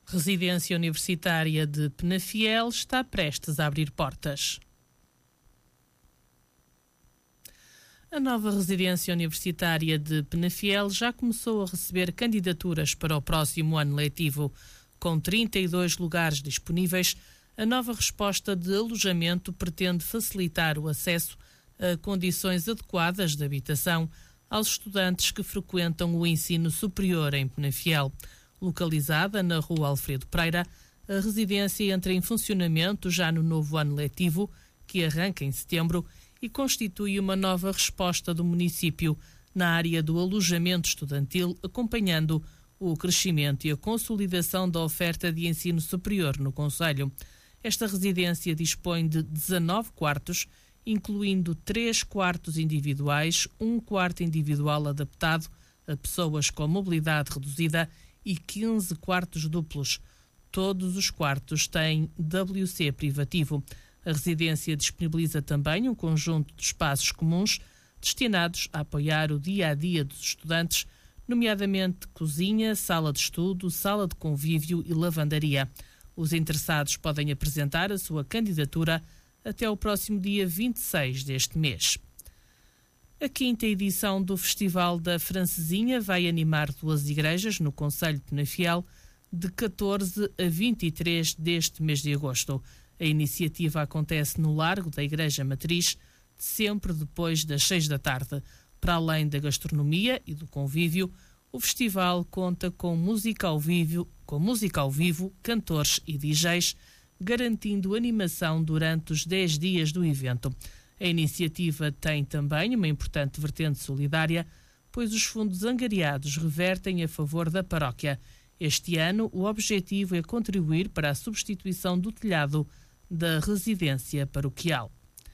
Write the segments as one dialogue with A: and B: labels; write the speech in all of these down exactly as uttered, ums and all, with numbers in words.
A: Residência Universitária de Penafiel está prestes a abrir portas. A nova residência universitária de Penafiel já começou a receber candidaturas para o próximo ano letivo. Com trinta e dois lugares disponíveis, a nova resposta de alojamento pretende facilitar o acesso a condições adequadas de habitação aos estudantes que frequentam o ensino superior em Penafiel. Localizada na Rua Alfredo Pereira, a residência entra em funcionamento já no novo ano letivo, que arranca em setembro, e constitui uma nova resposta do município na área do alojamento estudantil, acompanhando o crescimento e a consolidação da oferta de ensino superior no concelho. Esta residência dispõe de dezanove quartos, incluindo três quartos individuais, um quarto individual adaptado a pessoas com mobilidade reduzida e quinze quartos duplos. Todos os quartos têm W C privativo. A residência disponibiliza também um conjunto de espaços comuns destinados a apoiar o dia-a-dia dos estudantes, nomeadamente cozinha, sala de estudo, sala de convívio e lavandaria. Os interessados podem apresentar a sua candidatura até o próximo dia vinte e seis deste mês. A quinta edição do Festival da Francesinha vai animar duas igrejas no concelho de Penafiel de catorze a vinte e três deste mês de agosto. A iniciativa acontece no Largo da Igreja Matriz, sempre depois das seis da tarde. Para além da gastronomia e do convívio, o festival conta com música ao vivo, com música ao vivo, cantores e D Js, garantindo animação durante os dez dias do evento. A iniciativa tem também uma importante vertente solidária, pois os fundos angariados revertem a favor da paróquia. Este ano, o objetivo é contribuir para a substituição do telhado da residência paroquial.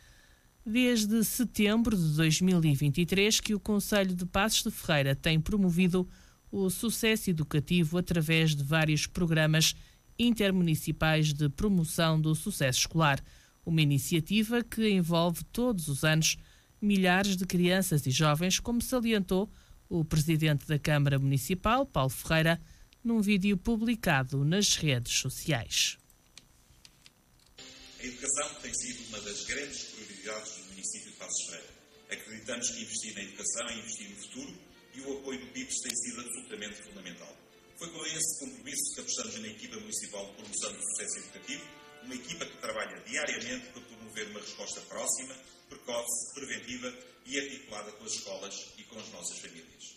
A: Desde setembro de dois mil e vinte e três que o Concelho de Passos de Ferreira tem promovido o sucesso educativo através de vários programas intermunicipais de promoção do sucesso escolar. Uma iniciativa que envolve todos os anos milhares de crianças e jovens, como salientou o presidente da Câmara Municipal, Paulo Ferreira, num vídeo publicado nas redes sociais.
B: A educação tem sido uma das grandes prioridades do município de Passos de Ferreira. Acreditamos que investir na educação é investir no futuro e o apoio do P I B S tem sido absolutamente fundamental. Foi com esse compromisso que apostamos na equipa municipal de promoção do sucesso educativo, uma equipa que trabalha diariamente para promover uma resposta próxima, precoce, preventiva e articulada com as escolas e com as nossas famílias.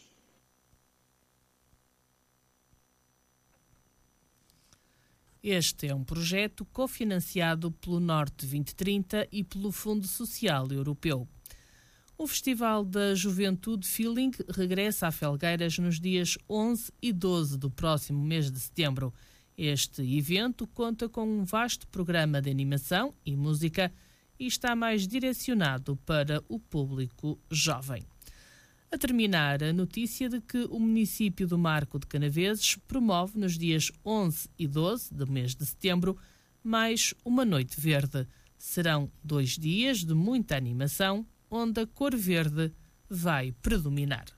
A: Este é um projeto cofinanciado pelo Norte vinte trinta e pelo Fundo Social Europeu. O Festival da Juventude Feeling regressa a Felgueiras nos dias onze e doze do próximo mês de setembro. Este evento conta com um vasto programa de animação e música e está mais direcionado para o público jovem. A terminar, a notícia de que o município do Marco de Canaveses promove nos dias onze e doze do mês de setembro mais uma noite verde. Serão dois dias de muita animação, onde a cor verde vai predominar.